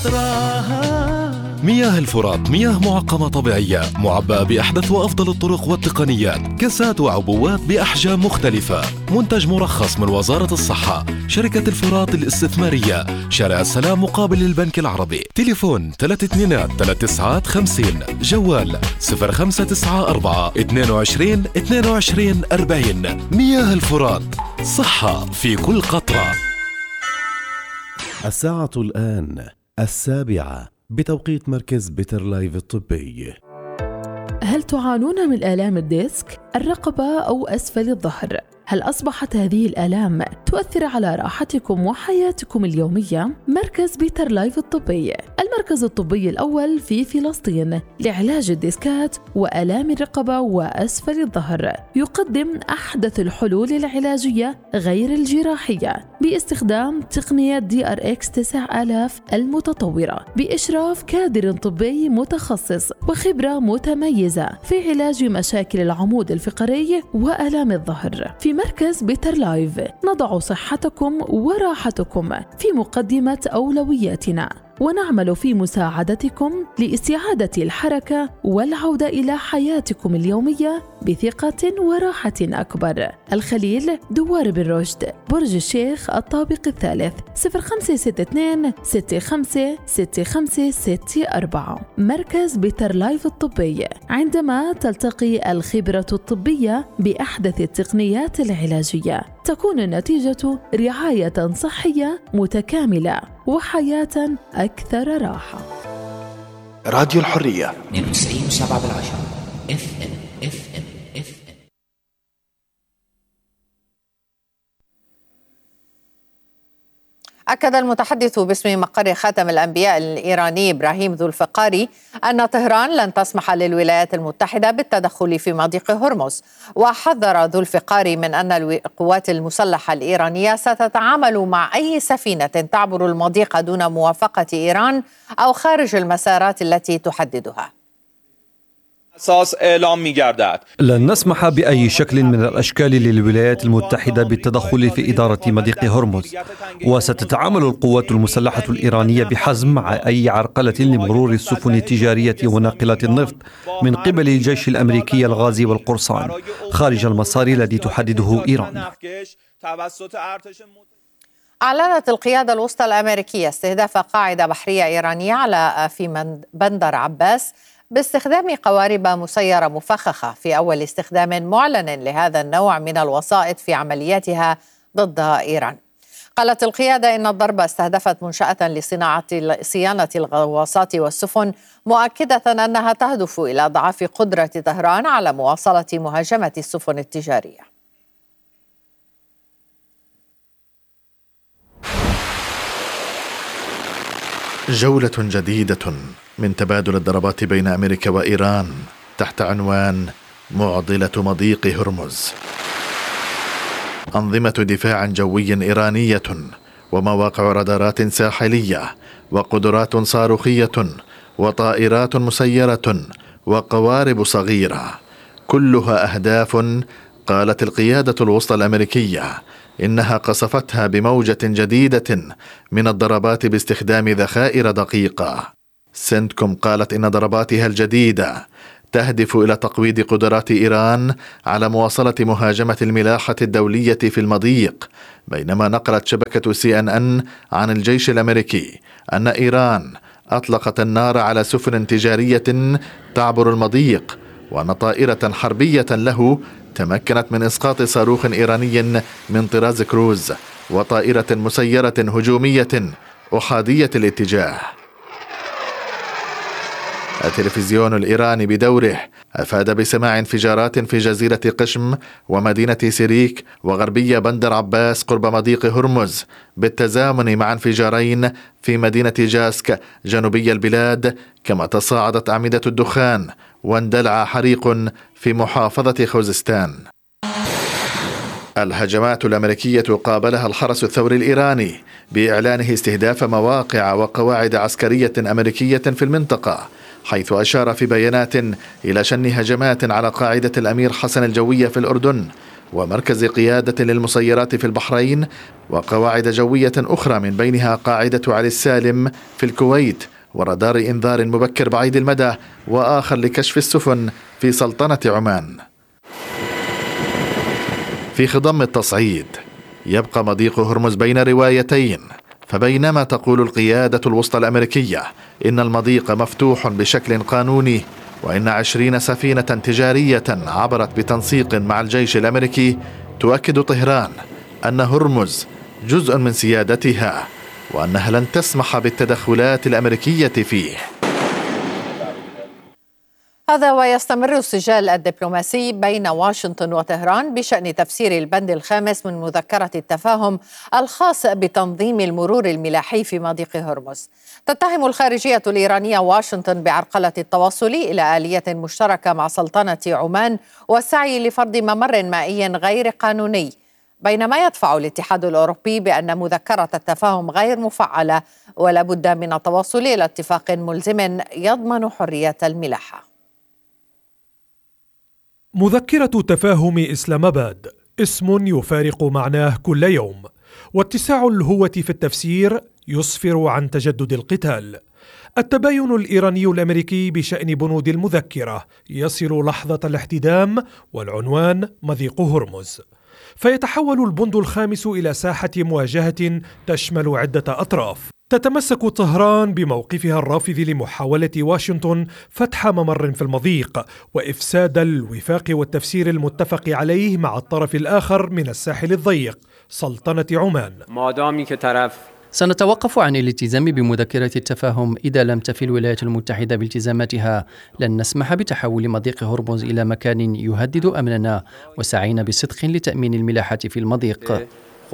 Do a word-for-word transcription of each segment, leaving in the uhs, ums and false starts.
مياه الفرات مياه معقمة طبيعية معبأة بأحدث وأفضل الطرق والتقنيات، كاسات وعبوات بأحجام مختلفة. منتج مرخص من وزارة الصحة. شركة الفرات الاستثمارية، شارع السلام مقابل البنك العربي. تليفون ثلاثة اثنين ثلاثة تسعة خمسين. جوال صفر خمسة تسعة أربعة اثنين وعشرين اثنين وعشرين أربعين. مياه الفرات، صحة في كل قطرة. الساعة الآن السابعة بتوقيت مركز بيتر لايف الطبي. هل تعانون من آلام الديسك، الرقبة أو أسفل الظهر؟ هل أصبحت هذه الآلام تؤثر على راحتكم وحياتكم اليومية؟ مركز بيتر لايف الطبي، المركز الطبي الأول في فلسطين لعلاج الديسكات وآلام الرقبة وأسفل الظهر، يقدم أحدث الحلول العلاجية غير الجراحية باستخدام تقنية دي آر إكس تسعة آلاف المتطورة، بإشراف كادر طبي متخصص وخبرة متميزة في علاج مشاكل العمود الفقري وآلام الظهر. في مركز بيتر لايف نضع صحتكم وراحتكم في مقدمة أولوياتنا، ونعمل في مساعدتكم لاستعادة الحركة والعودة إلى حياتكم اليومية بثقة وراحة أكبر. الخليل، دوار بن رشد، برج الشيخ، الطابق الثالث، صفر خمسة ستة اثنين ستة خمسة ستة خمسة ستة أربعة. مركز بيتر لايف الطبي، عندما تلتقي الخبرة الطبية بأحدث التقنيات العلاجية تكون النتيجة رعاية صحية متكاملة وحياة أكثر راحة. راديو الحرية اثنين وتسعين وسبعة بالعشرة اف ام اف ام اف ام. أكد المتحدث باسم مقر خاتم الأنبياء الإيراني إبراهيم ذو الفقاري أن طهران لن تسمح للولايات المتحدة بالتدخل في مضيق هرمز، وحذر ذو الفقاري من أن القوات المسلحة الإيرانية ستتعامل مع أي سفينة تعبر المضيق دون موافقة إيران أو خارج المسارات التي تحددها. لن نسمح بأي شكل من الأشكال للولايات المتحدة بالتدخل في إدارة مضيق هرمز، وستتعامل القوات المسلحة الإيرانية بحزم مع أي عرقلة لمرور السفن التجارية وناقلات النفط من قبل الجيش الأمريكي الغازي والقرصان خارج المسار الذي تحدده إيران. أعلنت القيادة الوسطى الأمريكية استهداف قاعدة بحرية إيرانية على في بندر عباس باستخدام قوارب مسيرة مفخخة، في أول استخدام معلن لهذا النوع من الوسائط في عملياتها ضد إيران. قالت القيادة إن الضربة استهدفت منشأة لصناعة صيانة الغواصات والسفن، مؤكدة أنها تهدف إلى ضعف قدرة طهران على مواصلة مهاجمة السفن التجارية. جولة جديدة من تبادل الضربات بين أمريكا وإيران تحت عنوان معضلة مضيق هرمز. أنظمة دفاع جوي إيرانية ومواقع رادارات ساحلية وقدرات صاروخية وطائرات مسيرة وقوارب صغيرة، كلها أهداف قالت القيادة الوسطى الأمريكية إنها قصفتها بموجة جديدة من الضربات باستخدام ذخائر دقيقة. سنتكوم قالت إن ضرباتها الجديدة تهدف إلى تقويض قدرات إيران على مواصلة مهاجمة الملاحة الدولية في المضيق، بينما نقلت شبكة سي إن إن عن الجيش الأمريكي أن إيران أطلقت النار على سفن تجارية تعبر المضيق، وأن طائرة حربية له تمكنت من إسقاط صاروخ إيراني من طراز كروز وطائرة مسيرة هجومية أحادية الاتجاه. التلفزيون الإيراني بدوره أفاد بسماع انفجارات في جزيرة قشم ومدينة سيريك وغربية بندر عباس قرب مضيق هرمز، بالتزامن مع انفجارين في مدينة جاسك جنوبي البلاد، كما تصاعدت أعمدة الدخان واندلع حريق في محافظة خوزستان. الهجمات الأمريكية قابلها الحرس الثوري الإيراني بإعلانه استهداف مواقع وقواعد عسكرية أمريكية في المنطقة، حيث أشار في بيانات إلى شن هجمات على قاعدة الأمير حسن الجوية في الأردن ومركز قيادة للمسيرات في البحرين، وقواعد جوية أخرى من بينها قاعدة علي السالم في الكويت، ورادار إنذار مبكر بعيد المدى وآخر لكشف السفن في سلطنة عمان. في خضم التصعيد يبقى مضيق هرمز بين روايتين، فبينما تقول القيادة الوسطى الأمريكية إن المضيق مفتوح بشكل قانوني وإن عشرين سفينة تجارية عبرت بتنسيق مع الجيش الأمريكي، تؤكد طهران أن هرمز جزء من سيادتها وأنها لن تسمح بالتدخلات الأمريكية فيه. هذا ويستمر السجال الدبلوماسي بين واشنطن وطهران بشأن تفسير البند الخامس من مذكرة التفاهم الخاص بتنظيم المرور الملاحي في مضيق هرمز. تتهم الخارجية الإيرانية واشنطن بعرقلة التوصل إلى آلية مشتركة مع سلطنة عمان والسعي لفرض ممر مائي غير قانوني، بينما يدفع الاتحاد الأوروبي بأن مذكرة التفاهم غير مفعلة ولا بد من التوصل إلى اتفاق ملزم يضمن حرية الملاحة. مذكرة تفاهم إسلام آباد اسم يفارق معناه كل يوم، واتساع الهوة في التفسير يسفر عن تجدد القتال. التباين الإيراني الأمريكي بشأن بنود المذكرة يصل لحظة الاحتدام والعنوان مضيق هرمز، فيتحول البند الخامس إلى ساحة مواجهة تشمل عدة أطراف. تتمسك طهران بموقفها الرافض لمحاولة واشنطن فتح ممر في المضيق وإفساد الوفاق والتفسير المتفق عليه مع الطرف الآخر من الساحل الضيق سلطنة عمان. سنتوقف عن الالتزام بمذكرة التفاهم إذا لم تفي الولايات المتحدة بالتزاماتها. لن نسمح بتحول مضيق هرمز إلى مكان يهدد أمننا، وسعينا بصدق لتأمين الملاحة في المضيق.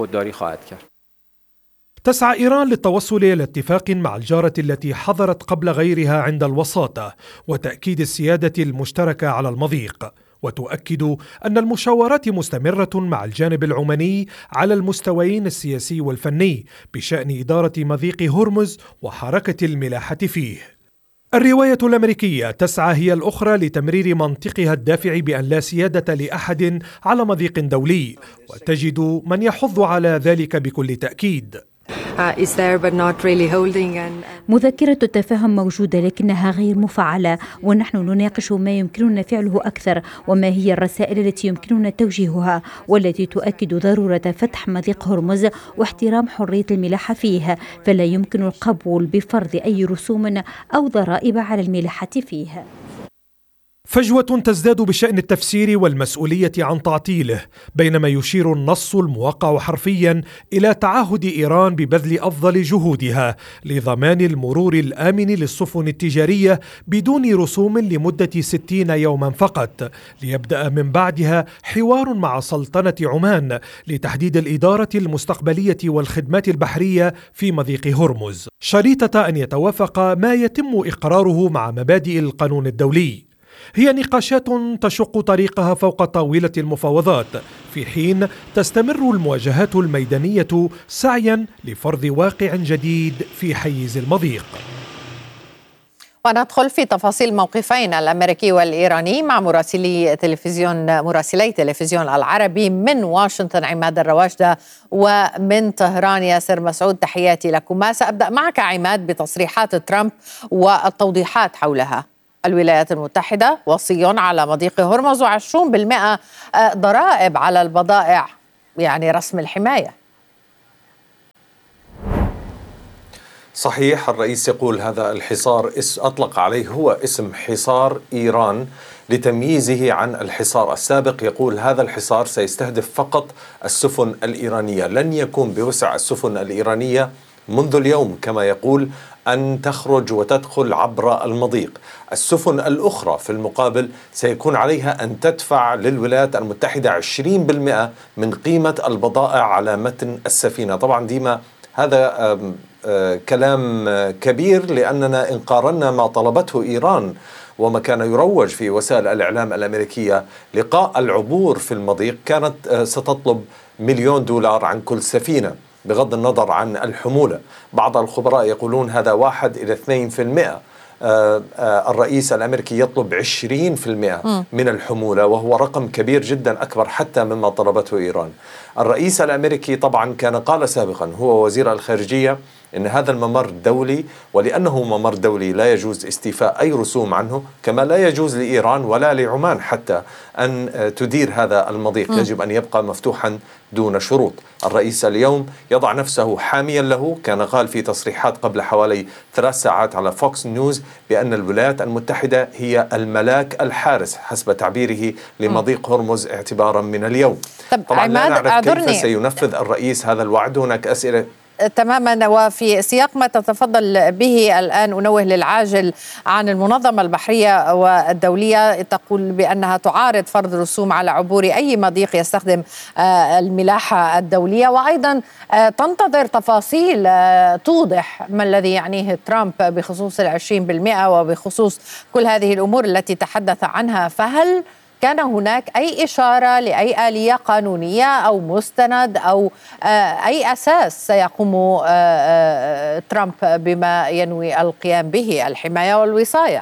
تسعى إيران للتوصل إلى اتفاق مع الجارة التي حضرت قبل غيرها عند الوساطة وتأكيد السيادة المشتركة على المضيق، وتؤكد أن المشاورات مستمرة مع الجانب العماني على المستويين السياسي والفني بشأن إدارة مضيق هرمز وحركة الملاحة فيه. الرواية الأمريكية تسعى هي الأخرى لتمرير منطقها الدافع بأن لا سيادة لأحد على مضيق دولي، وتجد من يحض على ذلك بكل تأكيد. مذكرة التفاهم موجودة لكنها غير مفعلة، ونحن نناقش ما يمكننا فعله أكثر وما هي الرسائل التي يمكننا توجيهها والتي تؤكد ضرورة فتح مضيق هرمز واحترام حرية الملاحة فيه، فلا يمكن القبول بفرض أي رسوم أو ضرائب على الملاحة فيه. فجوة تزداد بشأن التفسير والمسؤولية عن تعطيله، بينما يشير النص الموقع حرفيا إلى تعهد إيران ببذل أفضل جهودها لضمان المرور الآمن للسفن التجارية بدون رسوم لمدة ستين يوما فقط، ليبدأ من بعدها حوار مع سلطنة عمان لتحديد الإدارة المستقبلية والخدمات البحرية في مضيق هرمز، شريطة أن يتوافق ما يتم إقراره مع مبادئ القانون الدولي. هي نقاشات تشق طريقها فوق طاولة المفاوضات، في حين تستمر المواجهات الميدانية سعيا لفرض واقع جديد في حيز المضيق. وندخل في تفاصيل موقفين الأمريكي والإيراني مع مراسلي تلفزيون مراسلي تلفزيون العربي من واشنطن عماد الرواجدة ومن طهران ياسر مسعود. تحياتي لكما. سأبدأ معك عماد بتصريحات ترامب والتوضيحات حولها. الولايات المتحدة وصي على مضيق هرمز وعشرون بالمئة ضرائب على البضائع، يعني رسم الحماية. صحيح، الرئيس يقول هذا الحصار أطلق عليه هو اسم حصار إيران لتمييزه عن الحصار السابق. يقول هذا الحصار سيستهدف فقط السفن الإيرانية، لن يكون بوسع السفن الإيرانية منذ اليوم كما يقول أن تخرج وتدخل عبر المضيق. السفن الأخرى في المقابل سيكون عليها أن تدفع للولايات المتحدة عشرين بالمئة من قيمة البضائع على متن السفينة. طبعا ديما هذا كلام كبير، لأننا إن قارنا ما طلبته إيران وما كان يروج في وسائل الإعلام الأمريكية لقاء العبور في المضيق، كانت ستطلب مليون دولار عن كل سفينة بغض النظر عن الحمولة. بعض الخبراء يقولون هذا واحد إلى اثنين في المئة الرئيس الأمريكي يطلب عشرين بالمئة من الحمولة، وهو رقم كبير جدا أكبر حتى مما طلبته إيران. الرئيس الأمريكي طبعا كان قال سابقا هو وزير الخارجية إن هذا الممر دولي، ولأنه ممر دولي لا يجوز استيفاء أي رسوم عنه، كما لا يجوز لإيران ولا لعمان حتى أن تدير هذا المضيق، يجب أن يبقى مفتوحا دون شروط. الرئيس اليوم يضع نفسه حاميا له، كان قال في تصريحات قبل حوالي ثلاث ساعات على فوكس نيوز بأن الولايات المتحدة هي الملاك الحارس حسب تعبيره لمضيق هرمز اعتبارا من اليوم. طبعا لا نعرف كيف سينفذ الرئيس هذا الوعد، هناك أسئلة تماما. وفي سياق ما تتفضل به الآن أنوه للعاجل عن المنظمة البحرية والدولية، تقول بأنها تعارض فرض رسوم على عبور أي مضيق يستخدم الملاحة الدولية، وأيضا تنتظر تفاصيل توضح ما الذي يعنيه ترامب بخصوص العشرين بالمئة وبخصوص كل هذه الأمور التي تحدث عنها. فهل كان هناك أي إشارة لأي آلية قانونية أو مستند أو أي أساس سيقوم ترامب بما ينوي القيام به، الحماية والوصاية؟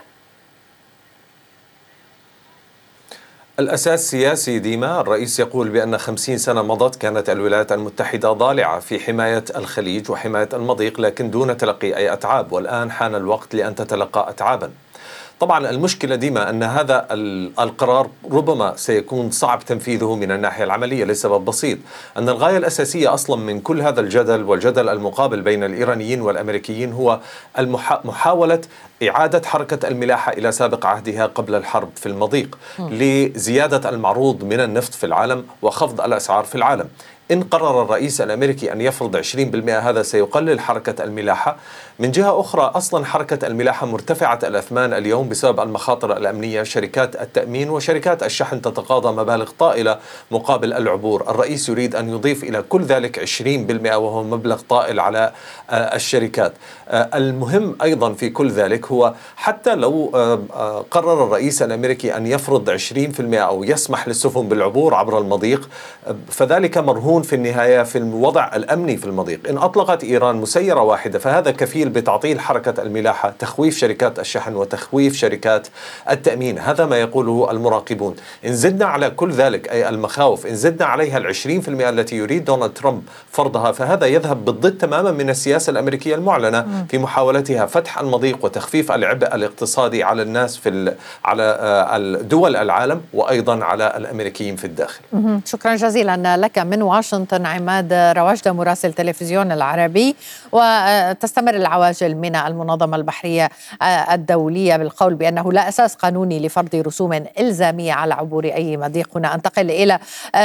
الأساس سياسي ديما. الرئيس يقول بأن خمسين سنة مضت كانت الولايات المتحدة ضالعة في حماية الخليج وحماية المضيق لكن دون تلقي أي أتعاب، والآن حان الوقت لأن تتلقى أتعابا. طبعا المشكلة ديما أن هذا القرار ربما سيكون صعب تنفيذه من الناحية العملية لسبب بسيط، أن الغاية الأساسية أصلا من كل هذا الجدل والجدل المقابل بين الإيرانيين والأمريكيين هو محاولة إعادة حركة الملاحة إلى سابق عهدها قبل الحرب في المضيق لزيادة المعروض من النفط في العالم وخفض الأسعار في العالم. إن قرر الرئيس الأمريكي أن يفرض عشرين بالمئة هذا سيقلل حركة الملاحة. من جهة أخرى أصلا حركة الملاحة مرتفعة الأثمان اليوم بسبب المخاطر الأمنية، شركات التأمين وشركات الشحن تتقاضى مبالغ طائلة مقابل العبور. الرئيس يريد أن يضيف إلى كل ذلك عشرين بالمئة وهو مبلغ طائل على الشركات. المهم أيضا في كل ذلك هو حتى لو قرر الرئيس الأمريكي أن يفرض عشرين بالمئة أو يسمح للسفن بالعبور عبر المضيق، فذلك مرهون في النهاية في الوضع الأمني في المضيق. إن أطلقت إيران مسيرة واحدة فهذا كفيل بتعطيل حركة الملاحة، تخويف شركات الشحن وتخويف شركات التأمين. هذا ما يقوله المراقبون. إن زدنا على كل ذلك أي المخاوف، إن زدنا عليها العشرين في المئة التي يريد دونالد ترامب فرضها، فهذا يذهب بالضد تماما من السياسة الأمريكية المعلنة في محاولتها فتح المضيق وتخفيف العبء الاقتصادي على الناس في على الدول العالم وأيضا على الأمريكيين في الداخل. شكرا جزيلا لك من واشنطن عماد رواجدة مراسل تلفزيون العربي. وتستمر العواجل من المنظمة البحرية الدولية بالقول بأنه لا أساس قانوني لفرض رسوم إلزامية على عبور أي مضيق. هنا أنتقل إلى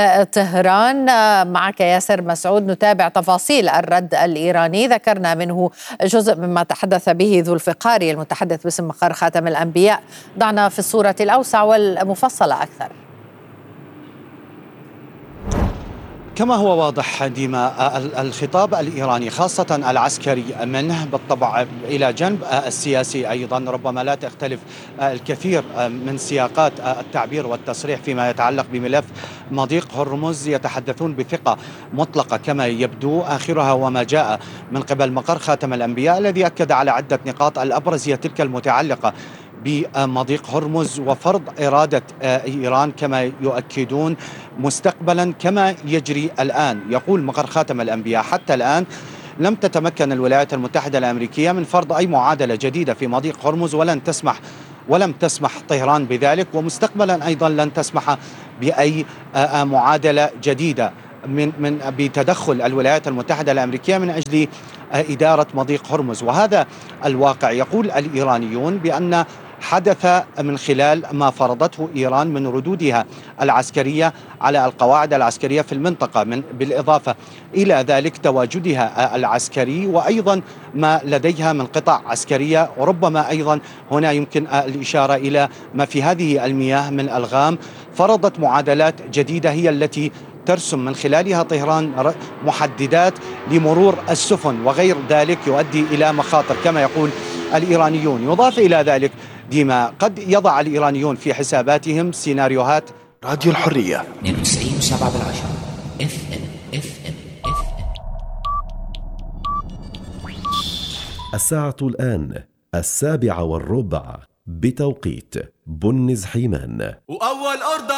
طهران معك ياسر مسعود نتابع تفاصيل الرد الإيراني، ذكرنا منه جزء مما تحدث به ذو الفقاري المتحدث باسم مقر خاتم الأنبياء. ضعنا في الصورة الأوسع والمفصلة أكثر. كما هو واضح ديما الخطاب الإيراني خاصة العسكري منه بالطبع إلى جنب السياسي أيضا ربما لا تختلف الكثير من سياقات التعبير والتصريح فيما يتعلق بملف مضيق هرمز. يتحدثون بثقة مطلقة كما يبدو، آخرها وما جاء من قبل مقر خاتم الأنبياء الذي أكد على عدة نقاط. الأبرز هي تلك المتعلقة بمضيق هرمز وفرض إرادة إيران كما يؤكدون مستقبلا كما يجري الآن. يقول مقر خاتم الأنبياء حتى الآن لم تتمكن الولايات المتحدة الأمريكية من فرض أي معادلة جديدة في مضيق هرمز ولن تسمح ولم تسمح طهران بذلك، ومستقبلا أيضا لن تسمح بأي معادلة جديدة من من بتدخل الولايات المتحدة الأمريكية من أجل إدارة مضيق هرمز. وهذا الواقع. يقول الإيرانيون بأن حدث من خلال ما فرضته إيران من ردودها العسكرية على القواعد العسكرية في المنطقة، من بالإضافة إلى ذلك تواجدها العسكري وأيضا ما لديها من قطع عسكرية، وربما أيضا هنا يمكن الإشارة إلى ما في هذه المياه من ألغام. فرضت معادلات جديدة هي التي ترسم من خلالها طهران محددات لمرور السفن وغير ذلك يؤدي إلى مخاطر كما يقول الإيرانيون. يضاف إلى ذلك ديما قد يضع الإيرانيون في حساباتهم سيناريوهات. راديو الحرية اثنين وتسعين وسبعة بالعشرة اف ام اف ام اف ام. الساعة الآن السابعة والربع بتوقيت بنز حيمان. وأول أرض